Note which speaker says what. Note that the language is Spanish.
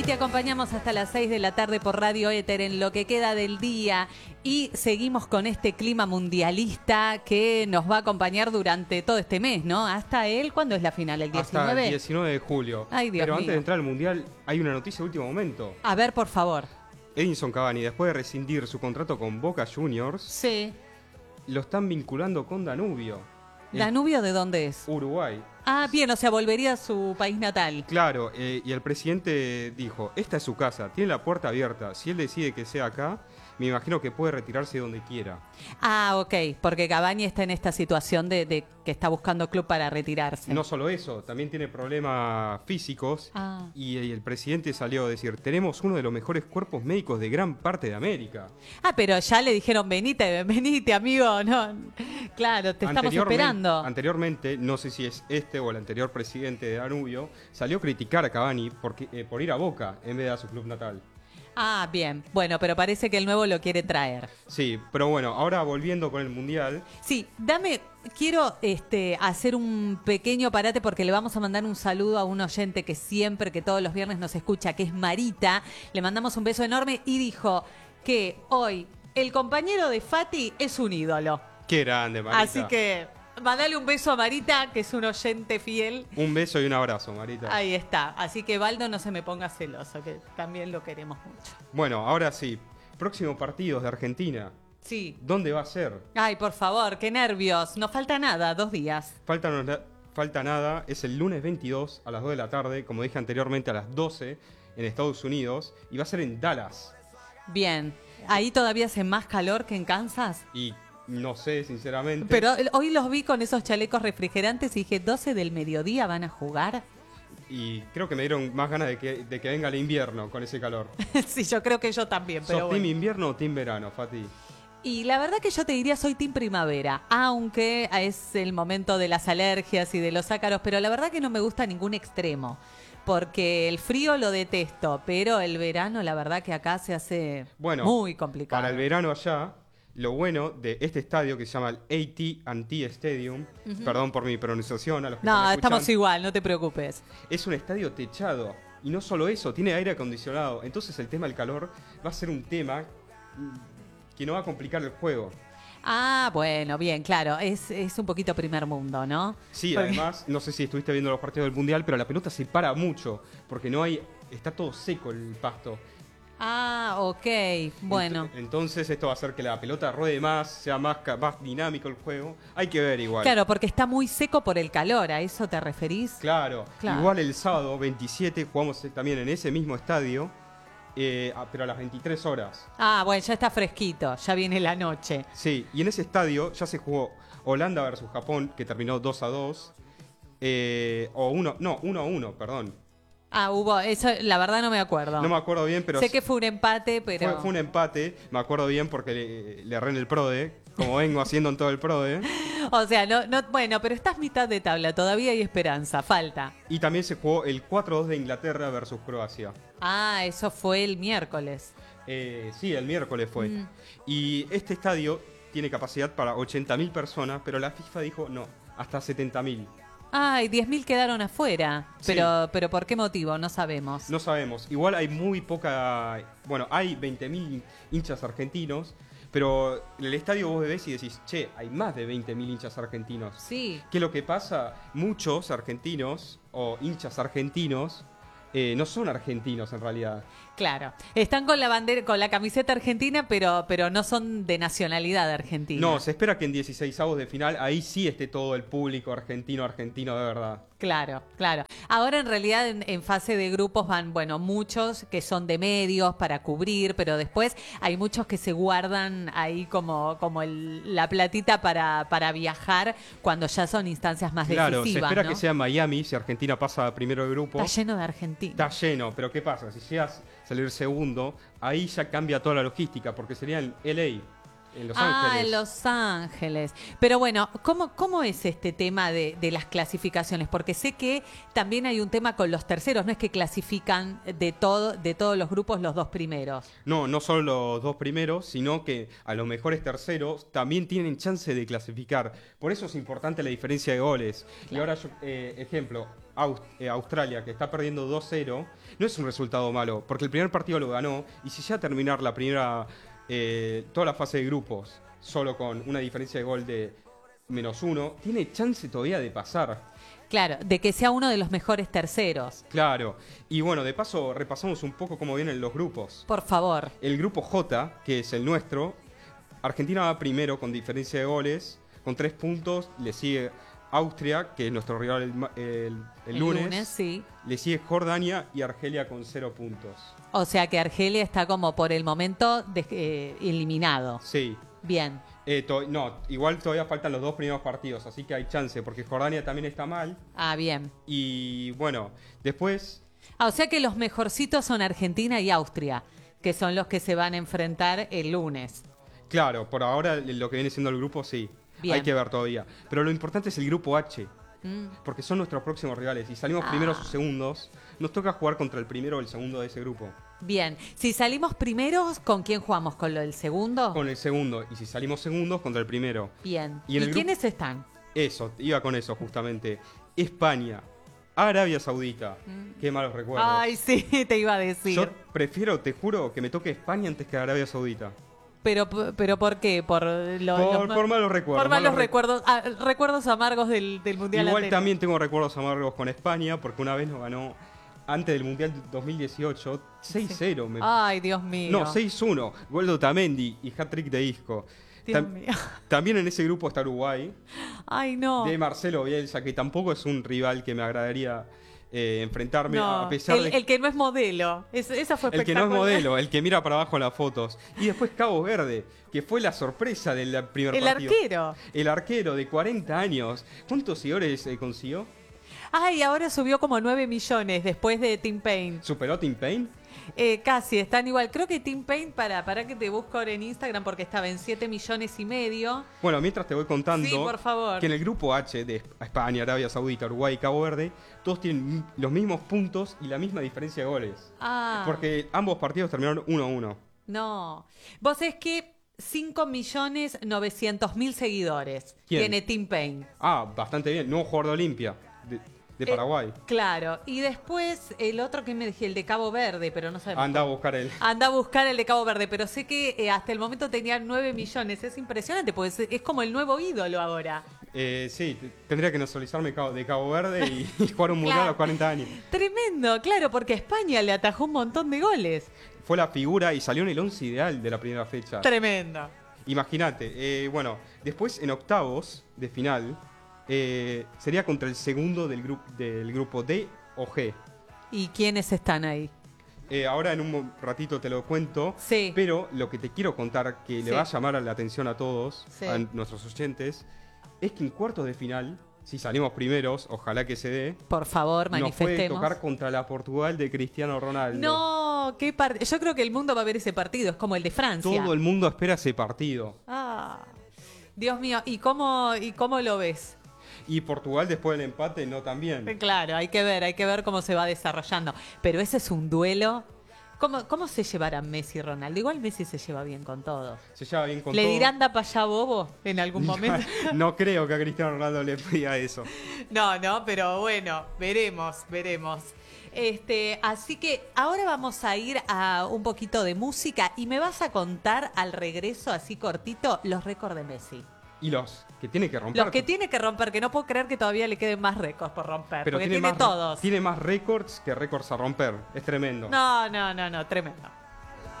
Speaker 1: te acompañamos hasta las 6 de la tarde por Radio Éter en lo que queda del día y seguimos con este clima mundialista que nos va a acompañar durante todo este mes, ¿no? Hasta ¿cuándo es la final? ¿El 19?
Speaker 2: Hasta el 19 de julio.
Speaker 1: Ay, Dios
Speaker 2: Pero
Speaker 1: mío.
Speaker 2: antes de entrar al Mundial hay una noticia de último momento.
Speaker 1: A ver, por favor.
Speaker 2: Edinson Cavani, después de rescindir su contrato con Boca Juniors,
Speaker 1: Sí.
Speaker 2: lo están vinculando con Danubio,
Speaker 1: ¿Danubio de dónde es?
Speaker 2: Uruguay.
Speaker 1: Ah, bien, o sea, volvería a su país natal.
Speaker 2: Claro, y el presidente dijo, esta es su casa, tiene la puerta abierta, si él decide que sea acá, me imagino que puede retirarse donde quiera.
Speaker 1: Ah, ok, porque Cavani está en esta situación de que está buscando club para retirarse.
Speaker 2: No solo eso, también tiene problemas físicos y el presidente salió a decir, tenemos uno de los mejores cuerpos médicos de gran parte de América.
Speaker 1: Ah, pero ya le dijeron, venite, amigo, no. Claro, te estamos esperando.
Speaker 2: Anteriormente, no sé si es este o el anterior presidente de Danubio, salió a criticar a Cavani por ir a Boca en vez de a su club natal.
Speaker 1: Ah, bien. Bueno, pero parece que el nuevo lo quiere traer.
Speaker 2: Sí, pero bueno, ahora volviendo con el Mundial.
Speaker 1: Sí, quiero hacer un pequeño parate porque le vamos a mandar un saludo a un oyente que siempre, que todos los viernes nos escucha, que es Marita. Le mandamos un beso enorme y dijo que hoy el compañero de Fati es un ídolo.
Speaker 2: Qué grande, Marita.
Speaker 1: Así que mandale un beso a Marita, que es un oyente fiel.
Speaker 2: Un beso y un abrazo, Marita.
Speaker 1: Ahí está. Así que, Baldo, no se me ponga celoso, que también lo queremos mucho.
Speaker 2: Bueno, ahora sí. Próximos partidos de Argentina.
Speaker 1: Sí.
Speaker 2: ¿Dónde va a ser?
Speaker 1: Ay, por favor, qué nervios. No falta nada, 2 días.
Speaker 2: Falta nada. Es el lunes 22 a las 2 de la tarde, como dije anteriormente, a las 12 en Estados Unidos. Y va a ser en Dallas.
Speaker 1: Bien. ¿Ahí todavía hace más calor que en Kansas?
Speaker 2: Y no sé, sinceramente.
Speaker 1: Pero hoy los vi con esos chalecos refrigerantes y dije, 12 del mediodía van a jugar.
Speaker 2: Y creo que me dieron más ganas de que venga el invierno con ese calor.
Speaker 1: Sí, yo creo que yo también, pero
Speaker 2: ¿Sos
Speaker 1: bueno.
Speaker 2: team invierno o team verano, Fati?
Speaker 1: Y la verdad que yo te diría soy team primavera, aunque es el momento de las alergias y de los ácaros, pero la verdad que no me gusta ningún extremo, porque el frío lo detesto, pero el verano la verdad que acá se hace muy complicado.
Speaker 2: Para el verano allá, lo bueno de este estadio que se llama el AT&T Stadium, perdón por mi pronunciación a los que
Speaker 1: No,
Speaker 2: están
Speaker 1: estamos
Speaker 2: escuchando,
Speaker 1: igual, no te preocupes.
Speaker 2: es un estadio techado. Y no solo eso, tiene aire acondicionado. Entonces el tema del calor va a ser un tema que no va a complicar el juego.
Speaker 1: Ah, bueno, bien, claro, es un poquito primer mundo, ¿no?
Speaker 2: Sí,
Speaker 1: Porque
Speaker 2: además, no sé si estuviste viendo los partidos del Mundial, pero la pelota se para mucho, porque está todo seco el pasto.
Speaker 1: Ah, ok, bueno.
Speaker 2: Entonces esto va a hacer que la pelota ruede más, sea más dinámico el juego. Hay que ver igual.
Speaker 1: Claro, porque está muy seco por el calor, ¿a eso te referís?
Speaker 2: Claro. Igual el sábado 27 jugamos también en ese mismo estadio, pero a las 23 horas.
Speaker 1: Ah, bueno, ya está fresquito, ya viene la noche.
Speaker 2: Sí, y en ese estadio ya se jugó Holanda versus Japón, que terminó 2-2. 1-1, perdón.
Speaker 1: Ah, hubo, eso la verdad no me acuerdo.
Speaker 2: No me acuerdo bien, pero
Speaker 1: sé que fue un empate, pero...
Speaker 2: Fue un empate, me acuerdo bien porque le erré en el PRODE, como vengo haciendo en todo el PRODE.
Speaker 1: O sea, bueno, pero estás mitad de tabla, todavía hay esperanza, falta.
Speaker 2: Y también se jugó el 4-2 de Inglaterra versus Croacia.
Speaker 1: Ah, eso fue el miércoles.
Speaker 2: Sí, el miércoles fue. Y este estadio tiene capacidad para 80.000 personas, pero la FIFA dijo no, hasta 70.000.
Speaker 1: Ay, 10.000 quedaron afuera.
Speaker 2: Sí.
Speaker 1: Pero ¿por qué motivo? No sabemos.
Speaker 2: No sabemos. Igual hay muy poca... Bueno, hay 20.000 hinchas argentinos, pero en el estadio vos ves y decís, che, hay más de 20.000 hinchas argentinos.
Speaker 1: Sí.
Speaker 2: ¿Qué es lo que pasa? Muchos argentinos o hinchas argentinos no son argentinos en realidad.
Speaker 1: Claro. Están con la bandera, con la camiseta argentina, pero no son de nacionalidad argentina.
Speaker 2: No, se espera que en 16avos de final ahí sí esté todo el público argentino de verdad.
Speaker 1: Claro, claro. Ahora en realidad en fase de grupos van, bueno, muchos que son de medios para cubrir, pero después hay muchos que se guardan ahí como la platita para viajar cuando ya son instancias más
Speaker 2: claro,
Speaker 1: decisivas.
Speaker 2: Se espera
Speaker 1: ¿no?
Speaker 2: que sea Miami si Argentina pasa primero de grupo.
Speaker 1: Está lleno de argentinos.
Speaker 2: Está lleno, pero ¿qué pasa? Si llegas a salir segundo, ahí ya cambia toda la logística, porque sería en LA. En Los Ángeles.
Speaker 1: En Los Ángeles. Pero bueno, ¿cómo es este tema de las clasificaciones? Porque sé que también hay un tema con los terceros, no es que clasifican de todos los grupos los 2 primeros.
Speaker 2: No, no solo los 2 primeros, sino que a los mejores terceros también tienen chance de clasificar. Por eso es importante la diferencia de goles. Claro. Y ahora, ejemplo, Australia, que está perdiendo 2-0, no es un resultado malo, porque el primer partido lo ganó, y si llega a terminar la primera, toda la fase de grupos, solo con una diferencia de gol de -1, tiene chance todavía de pasar.
Speaker 1: Claro, de que sea uno de los mejores terceros.
Speaker 2: Claro, y bueno, de paso repasamos un poco cómo vienen los grupos.
Speaker 1: Por favor.
Speaker 2: El grupo J, que es el nuestro, Argentina va primero con diferencia de goles, con 3 puntos, le sigue Austria, que es nuestro rival el lunes.
Speaker 1: Sí.
Speaker 2: Le sigue Jordania y Argelia con 0 puntos.
Speaker 1: O sea que Argelia está como por el momento eliminado.
Speaker 2: Sí.
Speaker 1: Bien.
Speaker 2: No, igual todavía faltan los 2 primeros partidos, así que hay chance, porque Jordania también está mal.
Speaker 1: Ah, bien.
Speaker 2: Y bueno, después...
Speaker 1: O sea que los mejorcitos son Argentina y Austria, que son los que se van a enfrentar el lunes.
Speaker 2: Claro, por ahora lo que viene siendo el grupo, sí.
Speaker 1: Bien.
Speaker 2: Hay que ver todavía. Pero lo importante es el grupo H, porque son nuestros próximos rivales. Si salimos primeros o segundos, nos toca jugar contra el primero o el segundo de ese grupo.
Speaker 1: Bien. Si salimos primeros, ¿con quién jugamos? ¿Con lo del segundo?
Speaker 2: Con el segundo. Y si salimos segundos, contra el primero.
Speaker 1: Bien.
Speaker 2: ¿Y
Speaker 1: quiénes están?
Speaker 2: Eso, iba con eso justamente. España, Arabia Saudita. Qué malos recuerdos.
Speaker 1: Ay, sí, te iba a decir.
Speaker 2: Yo prefiero, te juro, que me toque España antes que Arabia Saudita.
Speaker 1: Pero ¿por qué? Por
Speaker 2: malos recuerdos.
Speaker 1: Por malos recuerdos. Recuerdos amargos del Mundial
Speaker 2: Igual
Speaker 1: anterior.
Speaker 2: también tengo recuerdos amargos con España, porque una vez nos ganó, antes del Mundial 2018, 6-0.
Speaker 1: Ay, Dios mío.
Speaker 2: No, 6-1. Gol de Otamendi y hat-trick de Isco.
Speaker 1: Dios mío.
Speaker 2: También en ese grupo está Uruguay,
Speaker 1: Ay, no.
Speaker 2: de Marcelo Bielsa, que tampoco es un rival que me agradaría enfrentarme,
Speaker 1: No,
Speaker 2: a pesar de...
Speaker 1: el que no es modelo. Esa fue espectacular.
Speaker 2: El que no es modelo, el que mira para abajo en las fotos. Y después Cabo Verde, que fue la sorpresa del primer
Speaker 1: El
Speaker 2: partido.
Speaker 1: arquero.
Speaker 2: El arquero de 40 años. ¿Cuántos seguidores consiguió?
Speaker 1: Ay, ahora subió como 9 millones después de Tim Payne.
Speaker 2: ¿Superó Tim Payne?
Speaker 1: Casi, están igual. Creo que Tim Payne, para que te busco ahora en Instagram, porque estaba en 7,5 millones.
Speaker 2: Bueno, mientras te voy contando...
Speaker 1: Sí, por favor.
Speaker 2: Que en el grupo H de España, Arabia Saudita, Uruguay y Cabo Verde, todos tienen los mismos puntos y la misma diferencia de goles.
Speaker 1: Ah.
Speaker 2: Porque ambos partidos terminaron 1-1.
Speaker 1: No. Vos es que 5,900,000 seguidores
Speaker 2: ¿Quién?
Speaker 1: tiene Tim Payne.
Speaker 2: Ah, bastante bien. Nuevo jugador de Olimpia, de Paraguay.
Speaker 1: Claro. Y después el otro que me dejé, el de Cabo Verde, pero no sabemos.
Speaker 2: Anda a buscar él.
Speaker 1: Anda a buscar el de Cabo Verde, pero sé que hasta el momento tenía 9 millones. Es impresionante, porque es como el nuevo ídolo ahora.
Speaker 2: Sí, tendría que nacionalizarme de Cabo Verde y jugar un mundial a los 40 años.
Speaker 1: Tremendo, claro, porque a España le atajó un montón de goles.
Speaker 2: Fue la figura y salió en el 11 ideal de la primera fecha.
Speaker 1: Tremendo.
Speaker 2: Imagínate. Bueno, después en octavos de final sería contra el segundo del grupo D o G.
Speaker 1: ¿Y quiénes están ahí?
Speaker 2: Ahora en un ratito te lo cuento,
Speaker 1: Sí.
Speaker 2: Pero lo que te quiero contar, que
Speaker 1: Sí.
Speaker 2: le va a llamar la atención a todos,
Speaker 1: Sí.
Speaker 2: a nuestros oyentes, es que en cuartos de final, si salimos primeros, ojalá que se dé,
Speaker 1: Por favor,
Speaker 2: nos puede
Speaker 1: manifestemos.
Speaker 2: tocar contra la Portugal de Cristiano Ronaldo.
Speaker 1: No, yo creo que el mundo va a ver ese partido, es como el de Francia.
Speaker 2: Todo el mundo espera ese partido.
Speaker 1: Ah, Dios mío, ¿y cómo lo ves?
Speaker 2: Y Portugal después del empate no tan bien.
Speaker 1: Claro, hay que ver cómo se va desarrollando. Pero ese es un duelo. ¿Cómo se llevarán Messi y Ronaldo? Igual Messi se lleva bien con todo.
Speaker 2: Se lleva bien con
Speaker 1: ¿Le
Speaker 2: todo.
Speaker 1: dirán da para allá bobo en algún momento?
Speaker 2: No creo que a Cristiano Ronaldo le pida eso.
Speaker 1: No, pero bueno, veremos. Así que ahora vamos a ir a un poquito de música y me vas a contar al regreso, así cortito, los récords de Messi.
Speaker 2: Y los que tiene que romper.
Speaker 1: Los que tiene que romper, que no puedo creer que todavía le queden más récords por romper,
Speaker 2: Pero
Speaker 1: porque tiene
Speaker 2: más,
Speaker 1: todos.
Speaker 2: Tiene más récords que récords a romper. Es tremendo.
Speaker 1: No, tremendo.